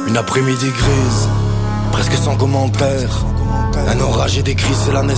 Une après-midi grise, presque sans commentaire. Un orage et des cris, c'est la naissance